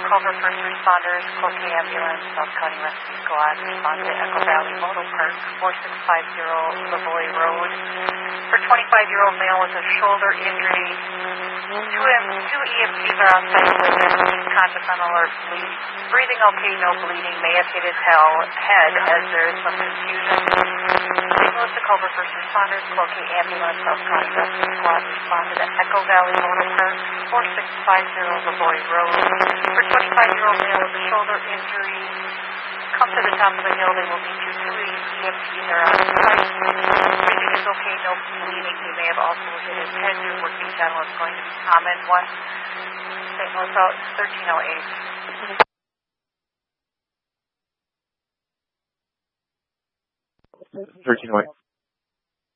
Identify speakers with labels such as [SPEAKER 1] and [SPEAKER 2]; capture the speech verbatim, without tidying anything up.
[SPEAKER 1] call for first responders, Cloquet Ambulance, South County Rescue Squad, respond to Echo Valley Moto Park, four six five zero Lavoy Road. For twenty-five-year-old male with a shoulder injury, two, M- two E M Ts are on site with him. He's conscious on alert, bleed, breathing okay, no bleeding, may have hit his hell, head as there is some confusion. Signal to call for first responders, Cloquet Ambulance, South County Rescue Squad, respond to the Echo Valley Moto Park, four six five zero Lavoy Road. For twenty-five-year-old male with a shoulder injury, come to the top of the hill. They will meet you. Two E M Ts are on site. Breathing is okay, no bleeding. He may have also hit his head. Your working channel is going to be common one. Saint Louis out thirteen oh eight.
[SPEAKER 2] thirteen oh eight.